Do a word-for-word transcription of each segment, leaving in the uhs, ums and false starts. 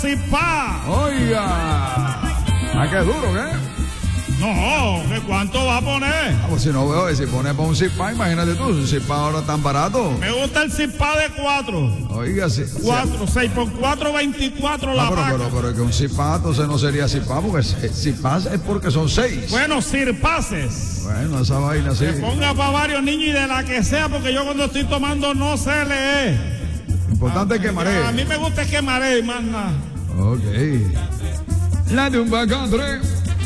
Cipá. Oiga, ¿a qué duro, qué? No, ¿de cuánto va a poner? Ah, pues si no veo, si pone para un Cipá, imagínate tú, un Cipá ahora tan barato. Me gusta el Cipá de cuatro. Oiga, sí. Cuatro, seis por cuatro, veinticuatro la Ah, pero, vaca. pero, pero es que un Cipá, entonces no sería Cipá, porque Cipá es porque son seis. Bueno, Cirpaces. Bueno, esa vaina sí. Que ponga para varios niños y de la que sea, porque yo cuando estoy tomando no sé leer. Importante es que maree. A mí me gusta que maree y más nada. Ok. La de un bacatre.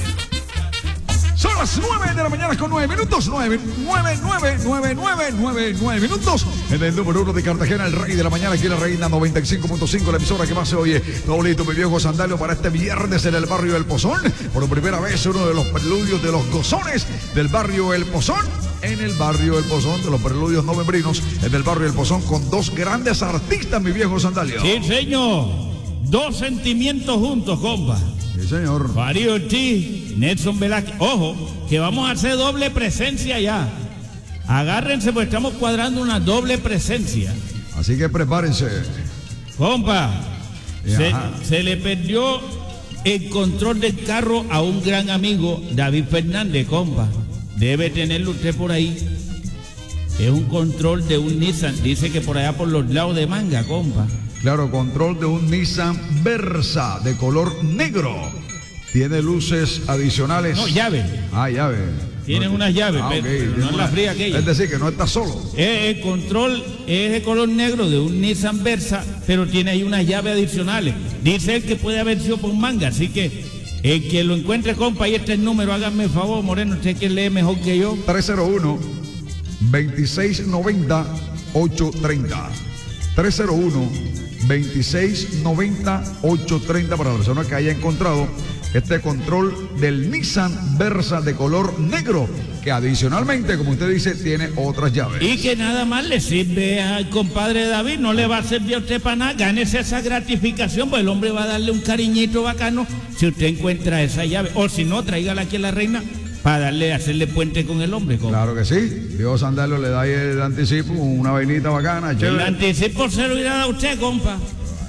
Son las nueve de la mañana con nueve minutos. Nueve, nueve, nueve, nueve, nueve, nueve, nueve minutos. En el número uno de Cartagena, el rey de la mañana, aquí en la Reina noventa y cinco punto cinco, la emisora que más se oye. Todo listo, mi viejo Sandalio, para este viernes en el barrio El Pozón. Por primera vez, uno de los preludios de los gozones del barrio El Pozón. En el barrio El Pozón, de los preludios novembrinos, en el barrio El Pozón, con dos grandes artistas, mi viejo Sandalio. Sí, señor. Dos sentimientos juntos, compa. Sí, señor. Farid Ortiz, Nelson Velázquez. Ojo, que vamos a hacer doble presencia ya. Agárrense, pues estamos cuadrando una doble presencia. Así que prepárense. Compa, se, se le perdió el control del carro a un gran amigo, David Fernández, compa. Debe tenerlo usted por ahí. Es un control de un Nissan. Dice que por allá por los lados de Manga, compa. Claro, control de un Nissan Versa de color negro. Tiene luces adicionales. No, llave. Ah, llave. Tienen no, unas llaves, ah, pero, okay. pero no es la fría aquella. Es decir, que no está solo. El control es de color negro de un Nissan Versa, pero tiene ahí unas llaves adicionales. Dice él que puede haber sido por Manga, así que el que lo encuentre, compa, ahí está el número. Háganme el favor, Moreno, usted que lee mejor que yo. tres cero uno, veintiséis noventa, ochocientos treinta. tres cero uno, veintiséis noventa, ochocientos treinta para la persona que haya encontrado este control del Nissan Versa de color negro, que adicionalmente, como usted dice, tiene otras llaves. Y que nada más le sirve al compadre David, no le va a servir a usted para nada. Gánese esa gratificación, pues el hombre va a darle un cariñito bacano si usted encuentra esa llave. O si no, tráigala aquí a la Reina para darle, hacerle puente con el hombre. ¿Cómo? Claro que sí. Dios Sandalio le da ahí el anticipo, una vainita bacana. El chévere. anticipo se lo irá a usted, compa.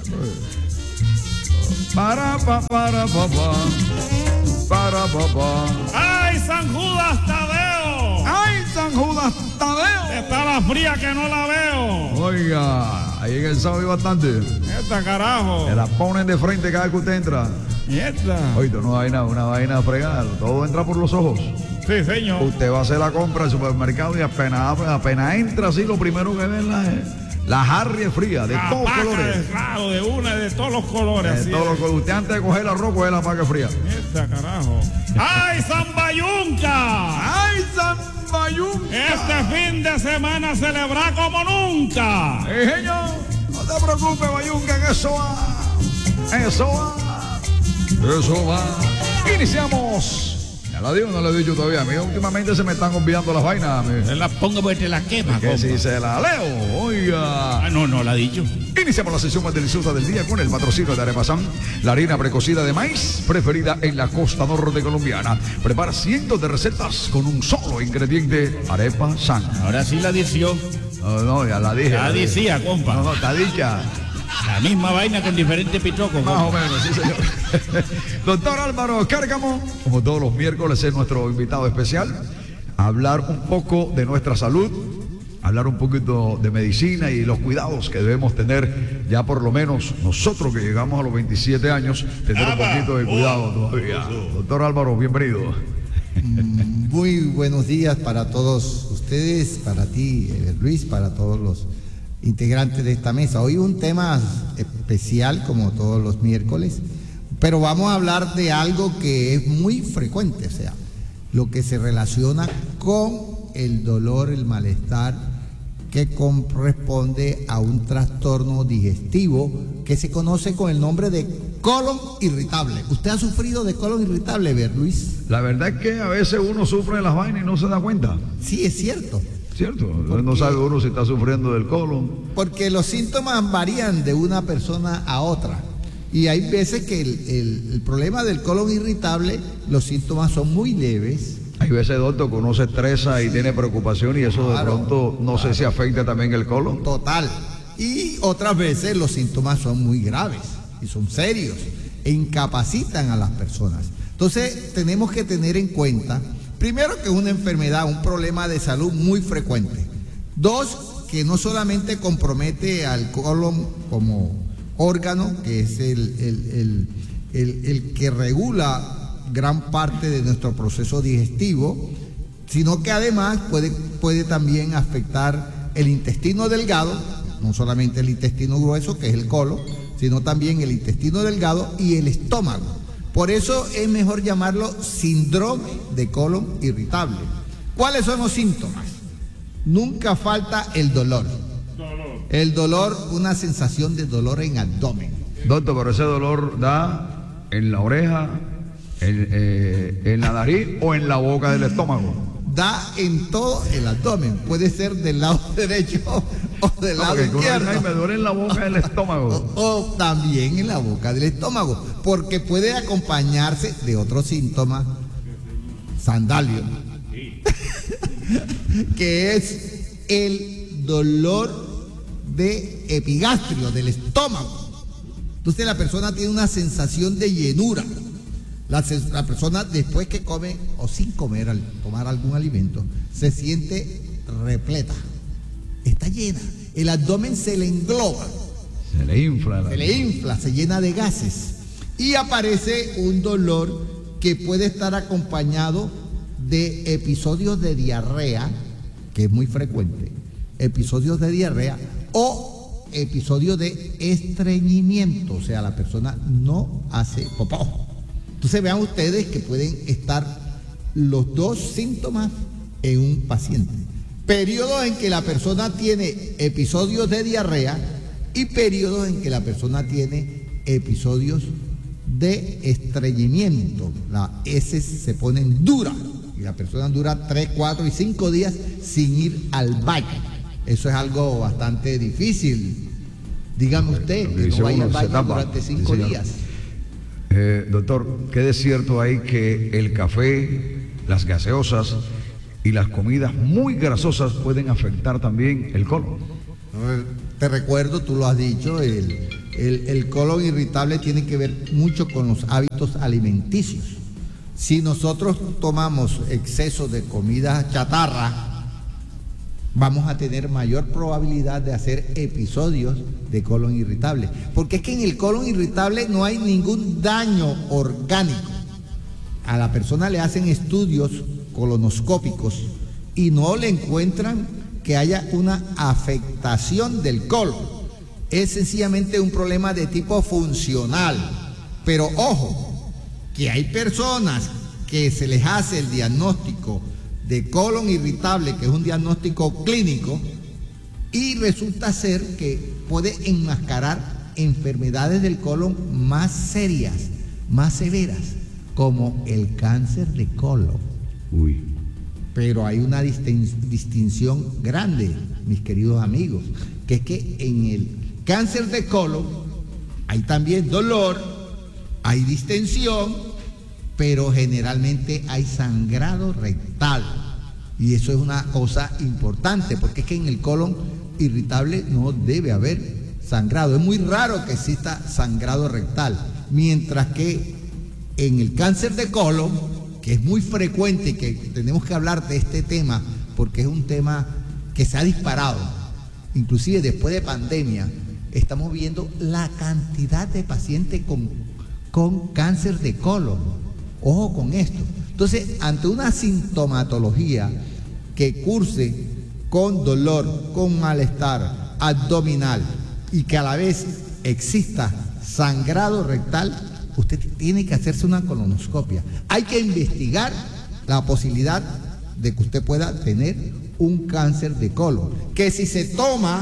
Para, pa, para, pa, pa. Para, pa, pa. ¡Ay, San Judas Tadeo! ¡Ay, San Judas Tadeo! Está la fría que no la veo. Oiga, ahí en el sábado hay bastante. Esta, carajo. Se la ponen de frente cada vez que usted entra. Esta. Oye, no hay nada, una vaina fregada. Todo entra por los ojos. Sí, señor. Usted va a hacer la compra al supermercado y apenas, apenas entra así, lo primero que ve es la, la Harry fría, de la todos paca colores. De, claro, de una, de todos los colores. De así todos los colores. Usted antes de coger el arroz, coge la paca fría. Esta, carajo. ¡Ay, San Bayunca! ¡Ay, San Bayunca! Este fin de semana celebra como nunca. ¡Eh, señor! No te preocupes, Bayunca, que eso va. Eso va. Eso va. Iniciamos. Ya la digo, no la he dicho todavía. A mí últimamente se me están olvidando las vainas. Se las pongo porque te las quema, que si se la leo, oiga. Ah, no, no la ha dicho. Iniciamos la sesión más deliciosa del día con el patrocinio de Arepasán, la harina precocida de maíz preferida en la costa norte colombiana. Prepara cientos de recetas con un solo ingrediente, Arepasán. Ahora sí la dició. No, no, ya la dije. Ya la dije. decía, compa. No, no, está dicha. La misma vaina con diferentes pitocos. Más o menos, sí, señor. Doctor Álvaro Cárcamo, como todos los miércoles, es nuestro invitado especial. A hablar un poco de nuestra salud, hablar un poquito de medicina y los cuidados que debemos tener, ya por lo menos nosotros que llegamos a los veintisiete años, tener un poquito de cuidado todavía. Doctor Álvaro, bienvenido. Muy buenos días para todos ustedes, para ti, Luis, para todos los integrantes de esta mesa. Hoy un tema especial como todos los miércoles, pero vamos a hablar de algo que es muy frecuente, o sea, lo que se relaciona con el dolor, el malestar que corresponde a un trastorno digestivo que se conoce con el nombre de colon irritable. ¿Usted ha sufrido de colon irritable, ver, Luis? La verdad es que a veces uno sufre de las vainas y no se da cuenta. Sí, es cierto. ¿Cierto? Porque no sabe uno si está sufriendo del colon. Porque los síntomas varían de una persona a otra. Y hay veces que el, el, el problema del colon irritable, los síntomas son muy leves. Hay veces, doctor, que uno se estresa y tiene preocupación y eso Claro, de pronto no claro. sé si afecta también el colon. Total. Y otras veces los síntomas son muy graves. y son serios e incapacitan a las personas. Entonces tenemos que tener en cuenta, primero, que es una enfermedad, un problema de salud muy frecuente. Dos, que no solamente compromete al colon como órgano, que es el, el, el, el, el que regula gran parte de nuestro proceso digestivo, sino que además puede, puede también afectar el intestino delgado, no solamente el intestino grueso, que es el colon, sino también el intestino delgado y el estómago. Por eso es mejor llamarlo síndrome de colon irritable. ¿Cuáles son los síntomas? Nunca falta el dolor. El dolor, una sensación de dolor en abdomen. Doctor, pero ese dolor da en la oreja, en, eh, en la nariz o en la boca del estómago. Da en todo el abdomen. Puede ser del lado derecho o del lado okay, izquierdo. Y me duele en la boca del estómago. O, o también en la boca del estómago. Porque puede acompañarse de otros síntomas. Sandalio. Que es el dolor de epigastrio, del estómago. Entonces la persona tiene una sensación de llenura. La, la persona después que come o sin comer, al tomar algún alimento, se siente repleta, está llena, el abdomen se le engloba, se le infla, se le infla, se llena de gases y aparece un dolor que puede estar acompañado de episodios de diarrea, que es muy frecuente, episodios de diarrea o episodios de estreñimiento, o sea, la persona no hace popó. Entonces vean ustedes que pueden estar los dos síntomas en un paciente. Periodos en que la persona tiene episodios de diarrea y periodos en que la persona tiene episodios de estreñimiento. Las heces se ponen duras y la persona dura tres, cuatro y cinco días sin ir al baño. Eso es algo bastante difícil. Dígame usted que no vaya al baño durante cinco días. Eh, doctor, ¿qué de cierto hay que el café, las gaseosas y las comidas muy grasosas pueden afectar también el colon? Te recuerdo, tú lo has dicho, el, el, el colon irritable tiene que ver mucho con los hábitos alimenticios. Si nosotros tomamos exceso de comida chatarra, vamos a tener mayor probabilidad de hacer episodios de colon irritable. Porque es que en el colon irritable no hay ningún daño orgánico. A la persona le hacen estudios colonoscópicos y no le encuentran que haya una afectación del colon. Es sencillamente un problema de tipo funcional. Pero ojo, que hay personas que se les hace el diagnóstico de colon irritable, que es un diagnóstico clínico, y resulta ser que puede enmascarar enfermedades del colon más serias, más severas, como el cáncer de colon. Uy. Pero hay una distin- distinción grande, mis queridos amigos, que es que en el cáncer de colon hay también dolor, hay distensión, pero generalmente hay sangrado rectal. Y eso es una cosa importante, porque es que en el colon irritable no debe haber sangrado. Es muy raro que exista sangrado rectal. Mientras que en el cáncer de colon, que es muy frecuente y que tenemos que hablar de este tema, porque es un tema que se ha disparado. Inclusive después de pandemia, estamos viendo la cantidad de pacientes con, con cáncer de colon. Ojo con esto. Entonces, ante una sintomatología que curse con dolor, con malestar abdominal y que a la vez exista sangrado rectal, usted tiene que hacerse una colonoscopia. Hay que investigar la posibilidad de que usted pueda tener un cáncer de colon, que si se toma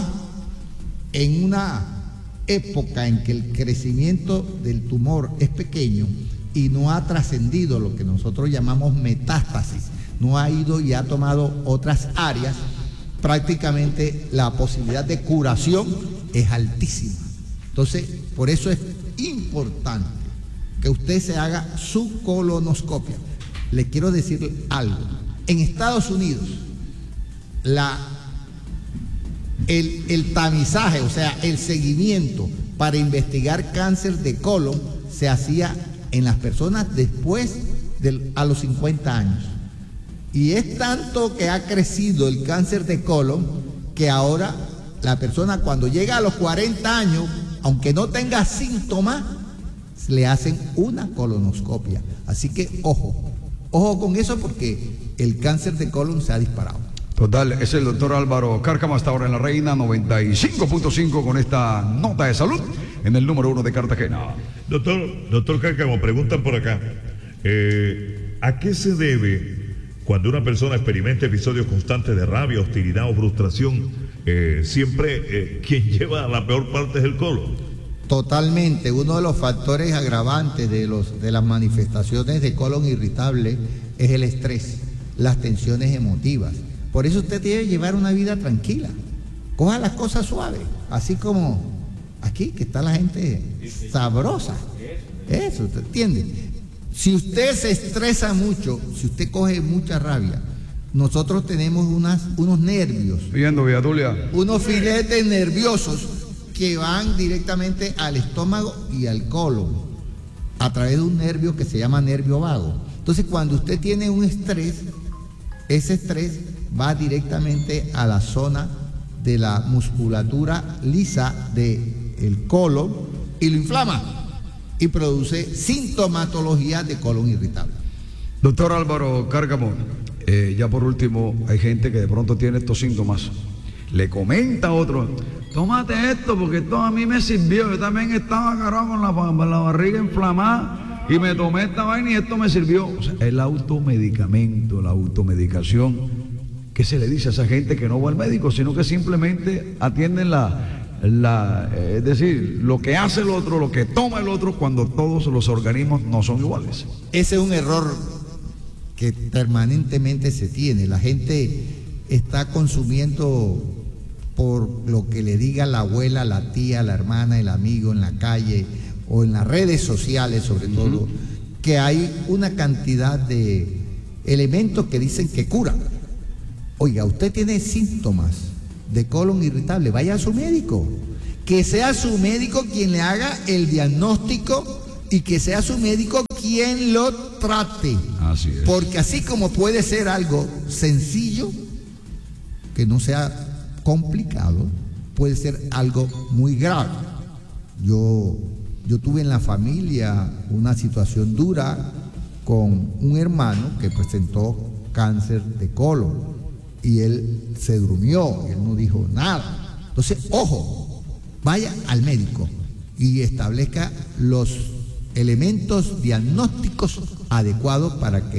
en una época en que el crecimiento del tumor es pequeño y no ha trascendido lo que nosotros llamamos metástasis, no ha ido y ha tomado otras áreas, prácticamente la posibilidad de curación es altísima. Entonces, por eso es importante que usted se haga su colonoscopia. Le quiero decir algo. En Estados Unidos, la, el, el tamizaje, o sea, el seguimiento para investigar cáncer de colon se hacía en las personas después de a los cincuenta años. Y es tanto que ha crecido el cáncer de colon que ahora la persona cuando llega a los cuarenta años, aunque no tenga síntomas, le hacen una colonoscopia. Así que ojo, ojo con eso porque el cáncer de colon se ha disparado. Total, es el doctor Álvaro Cárcamo hasta ahora en La Reina noventa y cinco punto cinco con esta nota de salud en el número uno de Cartagena. Doctor, doctor Cárcamo, preguntan por acá, eh, ¿a qué se debe cuando una persona experimenta episodios constantes de rabia, hostilidad o frustración? Eh, siempre eh, quien lleva la peor parte es el colon. Totalmente, uno de los factores agravantes de, los, de las manifestaciones de colon irritable es el estrés, las tensiones emotivas. Por eso usted debe llevar una vida tranquila, coja las cosas suaves, así como aquí que está la gente sabrosa. Eso, ¿usted entiende? Si usted se estresa mucho, si usted coge mucha rabia, nosotros tenemos unas, unos nervios, Viendo, Villatulia. unos filetes nerviosos que van directamente al estómago y al colon a través de un nervio que se llama nervio vago. Entonces, cuando usted tiene un estrés, ese estrés va directamente a la zona de la musculatura lisa del colon y lo inflama y produce sintomatología de colon irritable. Doctor Álvaro Cárcamo, eh, ya por último, hay gente que de pronto tiene estos síntomas. Le comenta a otro, tómate esto porque esto a mí me sirvió. Yo también estaba agarrado con la, con la barriga inflamada y me tomé esta vaina y esto me sirvió. O sea, el automedicamento, la automedicación. ¿Qué se le dice a esa gente que no va al médico, sino que simplemente atienden la, la eh, es decir, lo que hace el otro, lo que toma el otro, cuando todos los organismos no son iguales? Ese es un error que permanentemente se tiene. La gente está consumiendo por lo que le diga la abuela, la tía, la hermana, el amigo en la calle o en las redes sociales sobre todo, uh-huh. que hay una cantidad de elementos que dicen que curan. Oiga, usted tiene síntomas de colon irritable, vaya a su médico, que sea su médico quien le haga el diagnóstico y que sea su médico quien lo trate. Así es. Porque así como puede ser algo sencillo, que no sea complicado, puede ser algo muy grave. Yo, yo tuve en la familia una situación dura con un hermano que presentó cáncer de colon. Y él se durmió, él no dijo nada. Entonces, ojo, vaya al médico y establezca los elementos diagnósticos adecuados para que